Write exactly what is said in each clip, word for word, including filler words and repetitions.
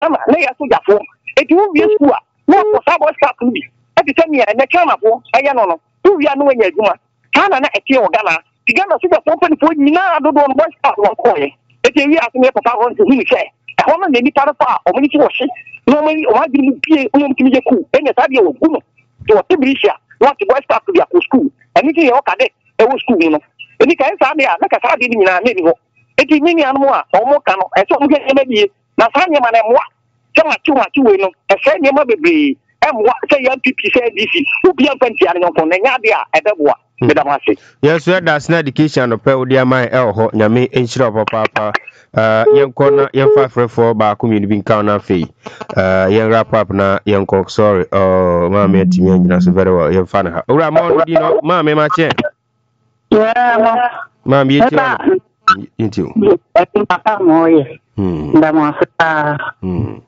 Ghana na ya soja fo eti wo wie school a no for sabo staff bi eti se me na Ghana fo aya no no wo wie no anya adwuma Ghana na eti o Ghana ti Ghana soja fo pe ni fo nyina do do no boy staff wo ko ye eti wi asem papa ho nti hu ni se e ho no ni tare pa o mo ni ti wo hye no mo o ma di mu pie o mo ti je ku enya ta de wo ku no to te brisha no ti boy staff bi akọ school eni ti ye o ka de e wo school no eni ka sa de a na ka sa de ni nyina na ni ho eti ni ni anu a o mo ka no e so mo ke me bi na sa nyema na mo Chama chuma chiwe no e se nyema bebre e mo se ya P P C D C obi amfanti ane nyonko na nya de a e beboa me da mase yes so that's na education no pe odi aman e ho nyame enchira papa papa uh yenko na yenfa frefo ba community bin kan na fe uh yen wrap up na yenko sorry oh ma me timi anyina so very well yenfa na ha ora ma odi no ma me ma che yeah ma ma me ti into papa mo ye hmm da mo sa hmm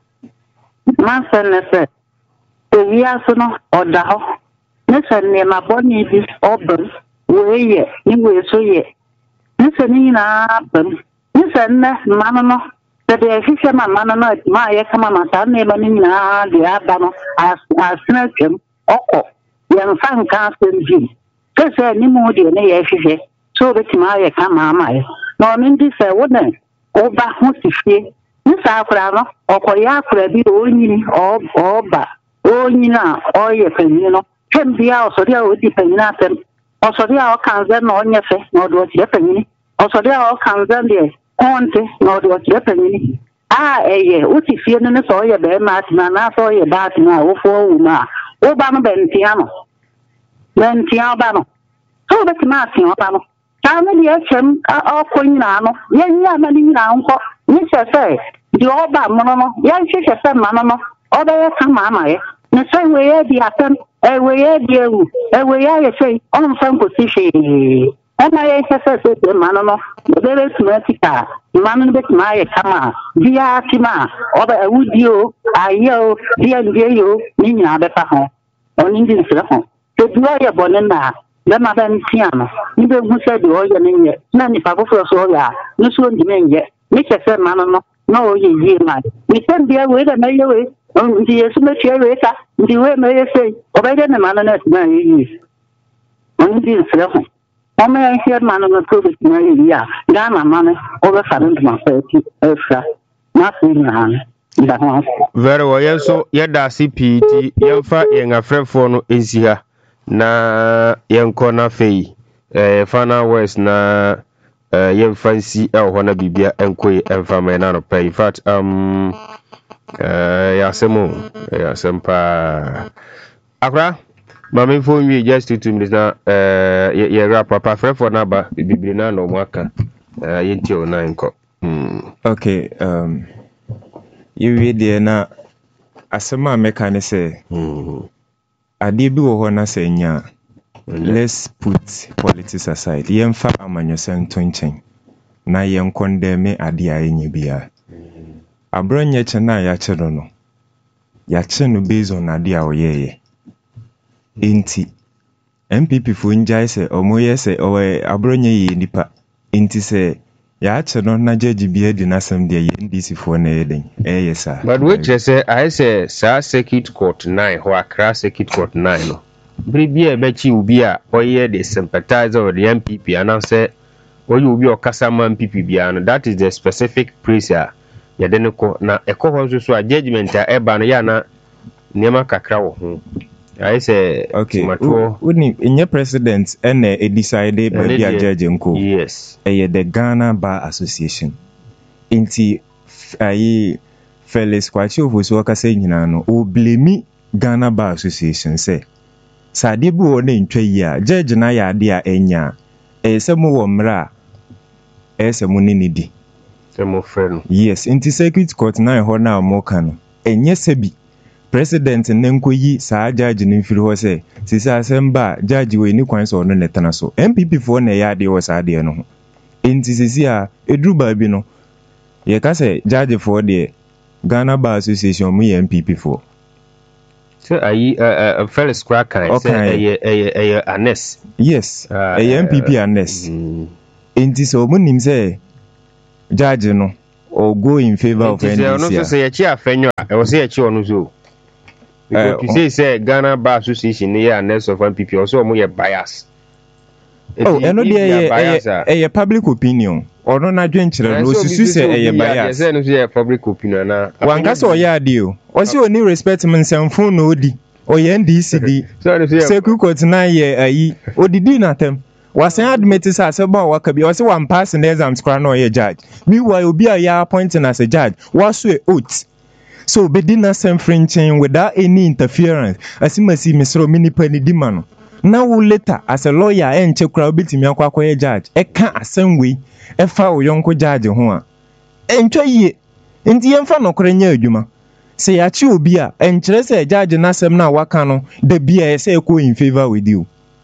Mansene we are so no oda ho nese ne ma boni bi obem we ye ni we so ye nese ni na bem nese ne mano no de de hihwe ma mano no ma ye kama ma sa ne lo ni na de aba no asna kem okọ ye mfa nka sembi kese ni mu de ne ye hihwe so be ti ma ye kama ma ye no ni ndi se wo ne oba ho sifie Nisa akura no okoya akura bi onyini oba onyina oye panyi no twembia osori a odi panyi atem osori a okanze na onyefe na odo oti panyi osori a okanze de konte na odo oti panyi ah eye uti fie no ne so oye be ma atima na so oye ba atima wo fo wu ma wo ba no bentia no bentia ba no so be tima atima ba no ta me de echem okonyina no yenya ma ni nyina nko ni se se di oba mono no ya hwehwe se mano no oba ya kama ama ye ne se we ye di atem e we ye di ewu e we ya ye sei on fan ko si hwe ana ye se se se mano no be be tumatika mano no be tuma ye kama dia tima oba ewudi o ayo dia ndie yo ni nyina be pa ho oni ndi nsira ho to duo ye bone na le ma ben tiano ni be hu se di o ye ne nye na ni pa foforo so ya ni so ndi menye ni se se mano no no ye ye ma mi tembia we da me we ndi yesu me tie we ka ndi we me ye sei obede ne mano na na ye on ndi nsira ho o me here mano na to be na ye ya ga na mano o be fa ndo ma fa ti efra na fi na nda ho very well yes so ye da C P T ye fa ye ngafrefo no ensi ha na ye nko na fei eh fana west na Uh, yen fancy el hona bibia enkwe enfama na no pay in fact um uh ya semo ya sempa akra mama phone we just two minutes na uh ye rap papa frefo na ba bibiri na no mwaka uh yenti o na nko mm okay um you we there na asema meka ne se mm ade bi wo hona se nya. Let's put politics aside. Yemfa amanyose ntonchen na yen condemn ade ayenye bia. Abronye chena ya chedo no. Ya chenu based on ade a oyeye. Inti M P P fu njai se omoye se owe abronye yi nipa. Inti se ya cheno na judge bia di nasem de ye N D C fu na eden. Eh yes sir. But which say I say sa circuit court nine ho Accra circuit court nine no. Bribia bechi ubi a oye the sympathizer of the M P P and say oye ubi okasama M P P bia no that is the specific praise ya yadene ko na ekọ ho so a judgment a eba no ya na niema kakra wo ho I say okay woni enye president ene e decide by the judge nko yes eh the Ghana Bar Association inti ayi Felix Kwachi ofosu okasa nyina no o blame Ghana Bar Association say Sade bu o ne ntwa yi a judge na ya ade a enya esemu wo mra esemu ni nidi semu freno yes inti circuit court na ho na mo kan enye sebi president nenkoyi sa judge ni mfiri ho se sisi asemba judge we ni kwan so no netana so M P P fo na ya ade wo sa ade no ho inti sisi a edru ba bi no ye ka se judge fo de Ghana Bar Association mu ye M P P fo so ayi uh, uh, Felix Krakan say eh eh eh Anes yes eh M P P Anes inti so munim say judge no or go in favor of N D C. No, so say a chair fenyo. I was say a chair on so. Because you say say Ghana Bar Association here and next of N P P also more bias. Oh, and no there a public opinion. Or no na dwenchire no susu say a bias. Say no say public opinion na. Wan ka so ya deal. O say oni respect men semfo no di. O ye N D C di. Say ku court na ye ayi. Odidi na tem. Wasan admit say aseba waka bi. O say one pass in the exams kra na ye judge. Meanwhile obi a ya appointing as a judge. Waso e oath. So bedina sem frenching without any interference. Asimasi mesro mini pani di mano. Now later as a lawyer and check crowd betimi akwa akwa judge. E kan asem we e fa o yonko judge ho a. Entwa ye. Nti yemfa nokore nya adwuma. Se ya chi obi a enkyere se judge na asem na waka no da bia say e ko in favor with you.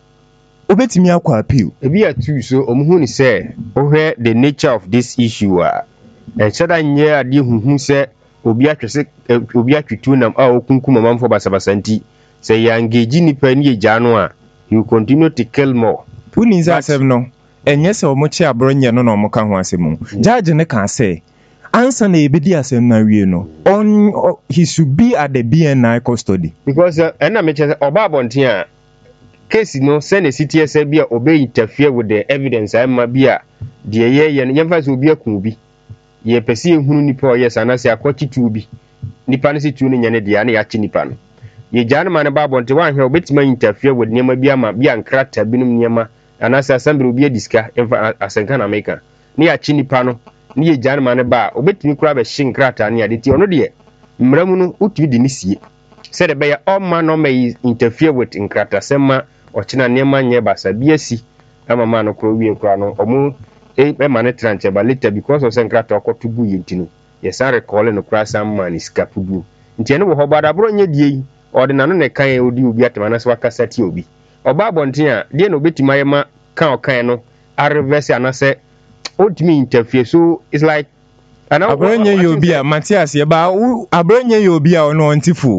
Obetimi akwa appeal. E bia too so omuhu ni say ohwe the nature of this issue a. E cheda nye ade huhu say obi atwese obi atwitu nam a okunkum mamfo basabasanti say ya engage nipa ni eja no a you continue to kill more. Uni za asem no enye se omochi abronye no na omoka ho asem. Judge ne kan say answer na ebedi asem na wie no on uh, he should be at the B N I custody because ena me che oba abonten a case no say na city say bia obey interfere with the evidence am bia de ye ye yemfa so obi akun obi ye pese ehunu nipa o yes anase akwachi tu bi nipa ne situ ne nyane de ana ya chi nipa no ye jane man ba bonte wan hwe obetima interfere with niema bia ma bia nkrata binum niema anase assembly obi ediska emfa asenka na meka ne ya chi nipa no ne ye jane man ba obetimi kura be hye nkrata ne ade ti ono de mramu no utimi de nisie said be ya all man no may interfere with nkrata sema o china niema nye basa biasi ama man no kro wie kura no omu e be man tranche ba later because of nkrata okotubu yintino yes I recall no kura sam man is kapubu nti ene wo hobada bro nye die ordinano ne kan odi obi atema so akasa ti obi oba bonten a die no betima yema kan okan no a reverse anase ultimate interfere so it's like abronye yobi a Matthias ye ba abronye yobi a ono ontifu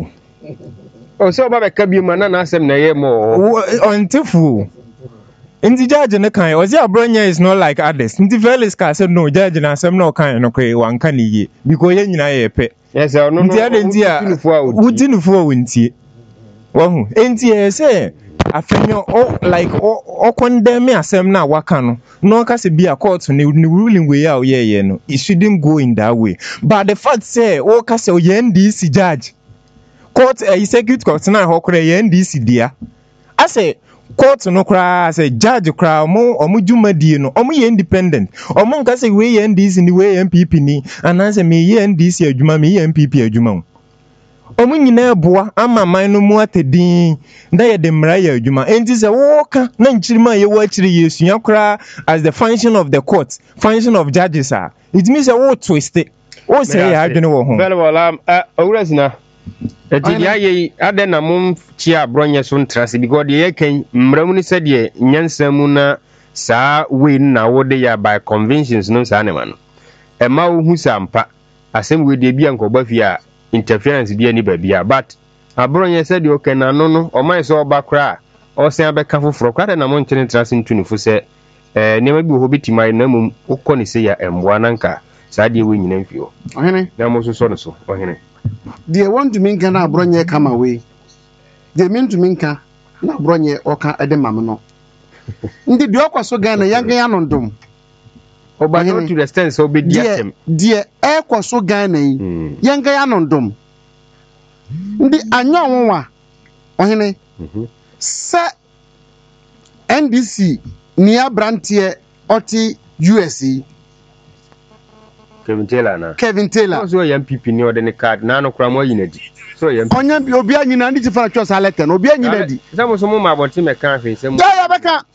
o so ba be ka bi ma na na asem na ye mo ontifu Inti judge ne kan ozi abronye is not like others. Inti Felix ka said no judge na asem no kan no kwe wanka ni ye because ye nyina ye pe. Yes no no. Inti ade nti a utinufu wontie. Wahu. Inti e say afenyo o like o condemn asem na waka no. No ka se bia court ni ruling way a ye ye no. It shouldn't go in that way. But the fact say o ka se o ye N D C judge. Court e execute court na ho kure ye N D C dia. I say court no kra say judge kra omo omo dwumadie no omo ye independent omo nka say we ye N D C ni we M P P ni ananse me ye N D C adwuma me ye M P P adwuma omo nyina eboa ama man no mu atedin nda ye de mra ye adwuma enti say wo ka na nchirima ye wo akiri yesua kra as the function of the court function of judges are it means say wo twist it wo say ya adwene wo ho very well um owurasina eti ya ye ade na mum chi abronye so ntrase because ye kan mramu ni said ye nyansamu na saa we na wode ya by conventions no saa ne ma no e ma wo hu sampa asem we de bia nkoba fi a interference bia ni ba bia but abronye said ye kan na no no o man so oba kra o sen abeka foforo kra na mo nkyene ntrase ntunifu se eh ne ma bi ho bitimai na mum ukọ ni se ya emboa nanka saa de we nyina mfio ohene na mo so so no so ohene they want to mean na abronye come away they mean to mean ka na abronye oka edemam no ndi de okwaso Ghana yanga ya no ndom oba no to the extent so be diatem die ekwaso Ghana yi yanga ya no ndom ndi anya onwa ohene se N D C ni abrantie oti U S C Kevin Taylor na Kevin Taylor so M P P ni ode ne card na no kra mo yinadi so yam onya bi obi anyina ndi ti fa cho salete no obi anyina di samo so mo ma bonti me kan fe se mo ya ya beka